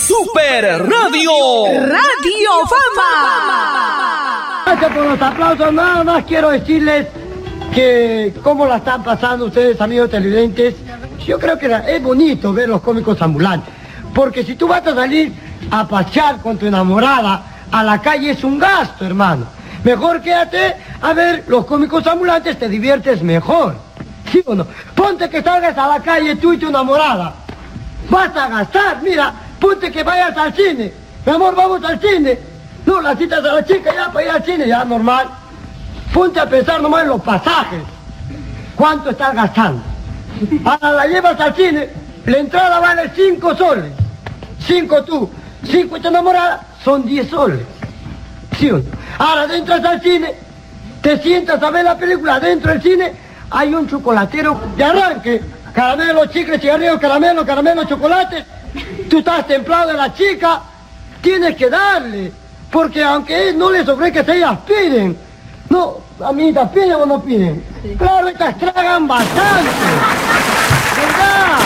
Super Radio. Radio Fama. Gracias por los aplausos. Nada más quiero decirles que cómo la están pasando ustedes, amigos televidentes. Yo creo que es bonito ver los cómicos ambulantes, porque si tú vas a salir a pasear con tu enamorada a la calle es un gasto, hermano. Mejor quédate a ver los cómicos ambulantes, te diviertes mejor. ¿Sí o no? Ponte que salgas a la calle tú y tu enamorada. Vas a gastar, mira, ponte que vayas al cine. Mi amor, vamos al cine. No, la citas a la chica ya para ir al cine, ya normal. Ponte a pensar nomás en los pasajes. ¿Cuánto estás gastando? Ahora la llevas al cine, la entrada vale 5 soles. 5 tú, 5 tu enamorada, son 10 soles. ¿Sí o no? Ahora entras al cine, te sientas a ver la película, dentro del cine hay un chocolatero de arranque. Caramelo, chicles, cigarrillos, caramelo, chocolates. Tú estás templado de la chica, tienes que darle. Porque aunque no les ofrezcas, ellas piden. No, amiguitas, ¿piden o no piden? Sí. Claro, estas tragan bastante. ¿Verdad?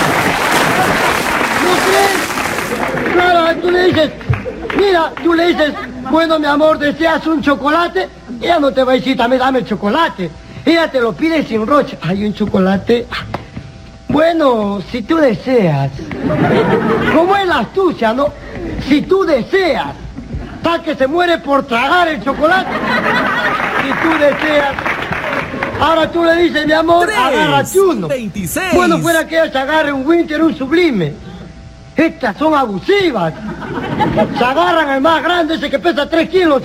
¿No crees? Claro, tú le dices, mira, tú le dices, bueno, mi amor, ¿deseas un chocolate? Ella no te va a decir, dame el chocolate. Ella te lo pide sin roche. Hay un chocolate. Bueno, si tú deseas. ¿Cómo es la astucia, no? Si tú deseas. Tal que se muere por tragar el chocolate. Si tú deseas. Ahora tú le dices, mi amor, agárrate uno. 26. Bueno, fuera que ella se agarre un Winter, un Sublime. Estas son abusivas. Se agarran al más grande, ese que pesa 3 kilos,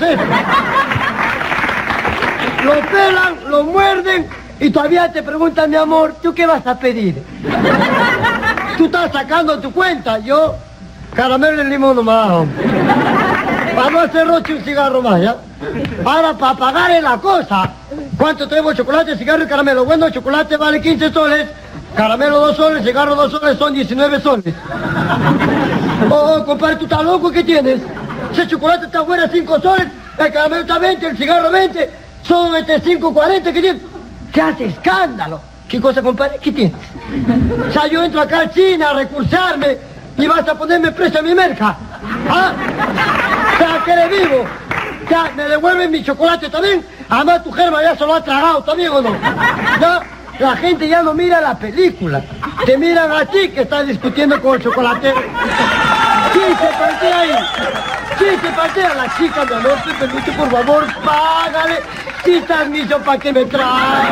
Lo pelan, lo muerden y todavía te preguntan, mi amor, ¿tú qué vas a pedir? Tú estás sacando tu cuenta, yo, caramelo y limón nomás. Para no hacer roche un cigarro más, ¿ya? Ahora, para pagar es la cosa. ¿Cuánto tenemos? Chocolate, cigarro y caramelo. Bueno, el chocolate vale 15 soles, caramelo 2 soles, cigarro 2 soles, son 19 soles. Oh, compadre, ¿tú estás loco? ¿Qué tienes? Ese chocolate está fuera 5 soles, el caramelo está 20, el cigarro 20, son 25, 40, ¿qué tienes? ¿Qué hace escándalo? ¿Qué cosa, compadre? ¿Qué tienes? O sea, yo entro acá al cine a recursarme y vas a ponerme precio a mi merca. ¿Ah? O sea, que eres vivo. Ya, me devuelven mi chocolate también. Además, tu germa ya se lo ha tragado también, ¿o no? Ya, la gente ya no mira la película. Te miran a ti que estás discutiendo con el chocolatero. Sí, se partea ahí. Sí, se partea. La chica, mi amor, te permite, por favor, págale. Si transmiso, ¿para qué me traes?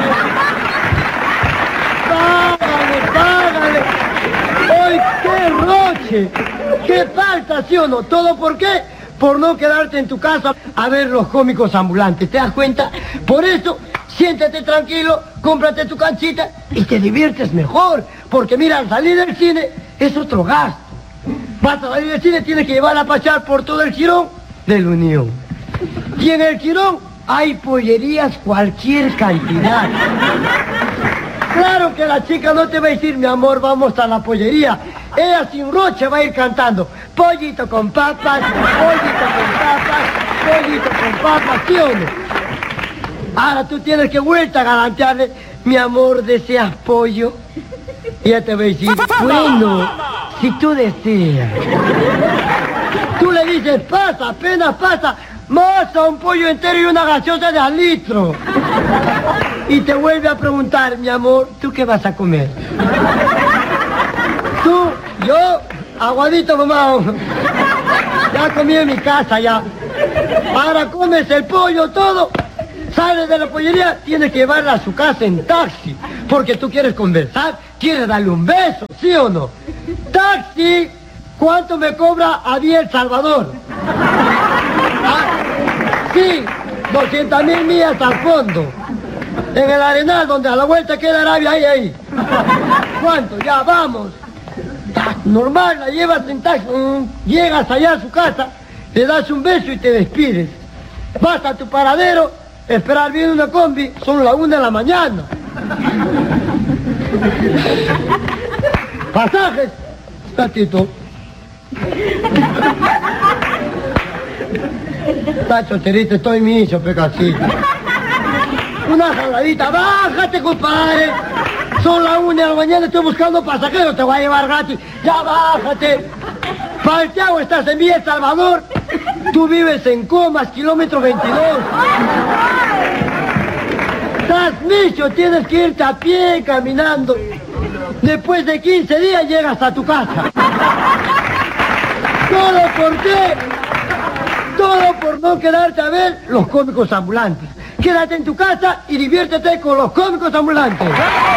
Págale. ¡Ay, qué roche! ¡Qué falta, sí o no! ¿Todo por qué? Por no quedarte en tu casa a ver los cómicos ambulantes. ¿Te das cuenta? Por eso, siéntate tranquilo, cómprate tu canchita y te diviertes mejor. Porque mira, al salir del cine es otro gasto. Vas a salir del cine, tienes que llevarla a pasear por todo el jirón de la Unión. Y en el jirón hay pollerías cualquier cantidad. Claro que la chica no te va a decir, mi amor, vamos a la pollería. Ella sin roche va a ir cantando. Pollito con papas, pollito con papas, ¿sí o no? Ahora tú tienes que vuelta a galantearle, mi amor, ¿deseas pollo? Y ella te va a decir, bueno, si tú deseas. Tú le dices, pasa, apenas pasa. Masa, un pollo entero y una gaseosa de al litro. Y te vuelve a preguntar, mi amor, ¿tú qué vas a comer? Tú, yo, aguadito, mamá. Ya comí en mi casa, ya. Ahora comes el pollo, todo. Sales de la pollería, tienes que llevarla a su casa en taxi. Porque tú quieres conversar, quieres darle un beso, ¿sí o no? Taxi, ¿cuánto me cobra a día El Salvador? Sí, 200.000 millas al fondo. En el Arenal, donde a la vuelta queda Arabia, ahí. ¿Cuánto? Ya, vamos. Normal, la llevas en taxi. Llegas allá a su casa, le das un beso y te despides. Vas a tu paradero, esperar bien una combi, son las 1 de la mañana. Pasajes. Tatito. Está chocherito, estoy micho, pecacito. Una jaladita, bájate, compadre. Son las 1 de la mañana, estoy buscando pasajeros, te voy a llevar gratis. Ya bájate. Falteado estás en Villa El Salvador. Tú vives en Comas, kilómetro 22. Estás nicho, tienes que irte a pie, caminando. Después de 15 días llegas a tu casa. ¿Todo por qué? Todo por no quedarte a ver los cómicos ambulantes. Quédate en tu casa y diviértete con los cómicos ambulantes.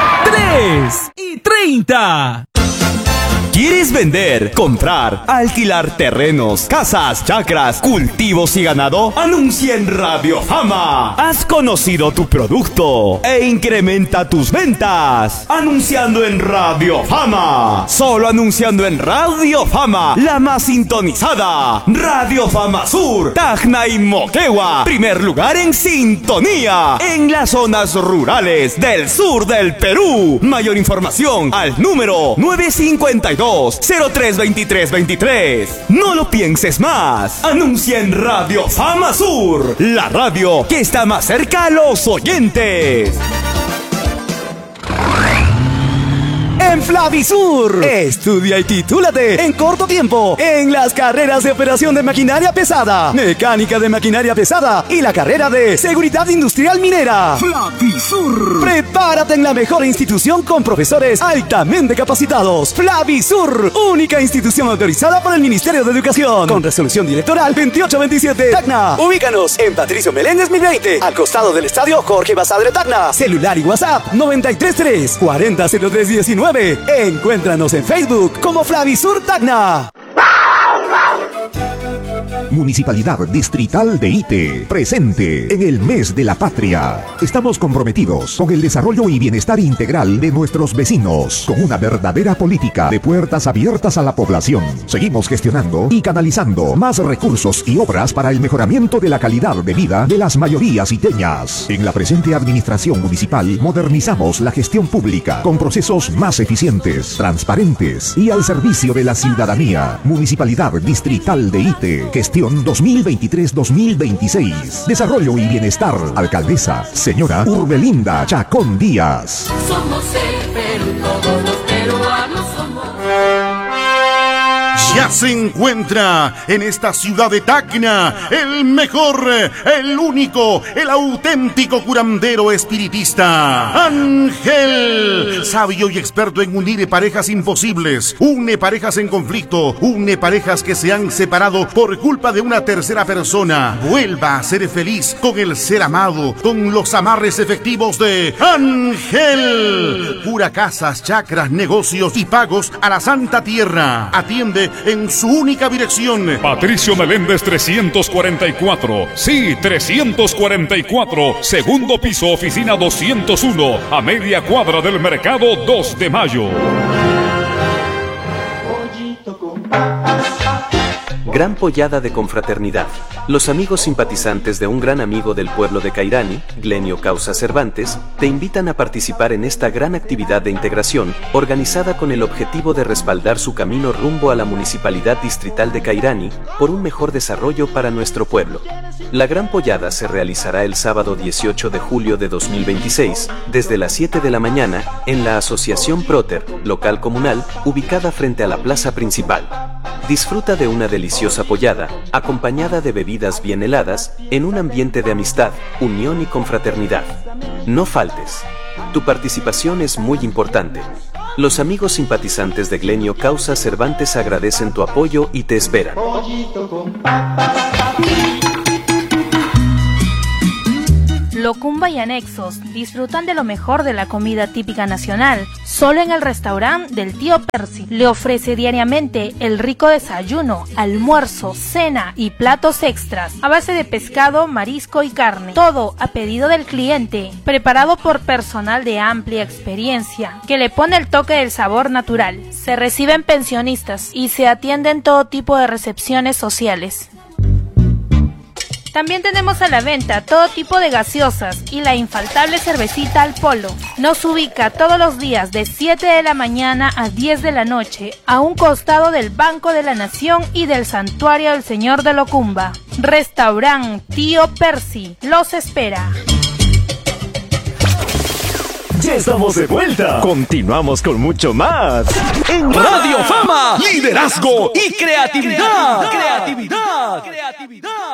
3:30. ¿Quieres vender, comprar, alquilar terrenos, casas, chacras, cultivos y ganado? Anuncia en Radio Fama. Has conocido tu producto e incrementa tus ventas. Anunciando en Radio Fama. Solo anunciando en Radio Fama, la más sintonizada. Radio Fama Sur, Tacna y Moquegua. Primer lugar en sintonía en las zonas rurales del sur del Perú. Mayor información al número 952-032323. No lo pienses más. Anuncia en Radio Fama Sur, la radio que está más cerca a los oyentes. En Flavisur, estudia y titúlate en corto tiempo en las carreras de operación de maquinaria pesada, mecánica de maquinaria pesada y la carrera de seguridad industrial minera. Flavisur. Prepárate en la mejor institución con profesores altamente capacitados. Flavisur, única institución autorizada por el Ministerio de Educación, con resolución directoral 2827. Tacna. Ubícanos en Patricio Meléndez 1020, al costado del estadio Jorge Basadre Tacna. Celular y WhatsApp 933 400319. Encuéntranos en Facebook como Flavisur Tacna. Municipalidad Distrital de Ite, presente en el Mes de la Patria. Estamos comprometidos con el desarrollo y bienestar integral de nuestros vecinos, con una verdadera política de puertas abiertas a la población. Seguimos gestionando y canalizando más recursos y obras para el mejoramiento de la calidad de vida de las mayorías iteñas. En la presente administración municipal modernizamos la gestión pública con procesos más eficientes, transparentes y al servicio de la ciudadanía. Municipalidad Distrital de Ite, gestión 2023-2026. Desarrollo y bienestar. Alcaldesa, señora Urbelinda Chacón Díaz. Somos el Perú, todos los peruanos somos. Ya se encuentra en esta ciudad de Tacna el mejor, el único, el auténtico curandero espiritista, Ángel, sabio y experto en unir parejas imposibles, une parejas en conflicto, une parejas que se han separado por culpa de una tercera persona. Vuelva a ser feliz con el ser amado, con los amarres efectivos de Ángel. Cura casas, chacras, negocios y pagos a la Santa Tierra. Atiende en su única dirección. Patricio Meléndez 344. Sí, 344. Segundo piso, oficina 201. A media cuadra del mercado 2 de mayo. Gran pollada de confraternidad. Los amigos simpatizantes de un gran amigo del pueblo de Cairani, Glenio Causa Cervantes, te invitan a participar en esta gran actividad de integración, organizada con el objetivo de respaldar su camino rumbo a la Municipalidad Distrital de Cairani, por un mejor desarrollo para nuestro pueblo. La gran pollada se realizará el sábado 18 de julio de 2026, desde las 7 de la mañana, en la Asociación Proter, local comunal, ubicada frente a la plaza principal. Disfruta de una deliciosa pollada, acompañada de bebidas bien heladas, en un ambiente de amistad, unión y confraternidad. No faltes. Tu participación es muy importante. Los amigos simpatizantes de Glenio Causa Cervantes agradecen tu apoyo y te esperan. Locumba y anexos disfrutan de lo mejor de la comida típica nacional, solo en el restaurante del tío Percy. Le ofrece diariamente el rico desayuno, almuerzo, cena y platos extras, a base de pescado, marisco y carne. Todo a pedido del cliente, preparado por personal de amplia experiencia, que le pone el toque del sabor natural. Se reciben pensionistas y se atienden todo tipo de recepciones sociales. También tenemos a la venta todo tipo de gaseosas y la infaltable cervecita al polo. Nos ubica todos los días de 7 de la mañana a 10 de la noche, a un costado del Banco de la Nación y del Santuario del Señor de Locumba. Restaurante Tío Percy los espera. Ya estamos de vuelta. Continuamos con mucho más. En Radio Fama, liderazgo y creatividad. Creatividad.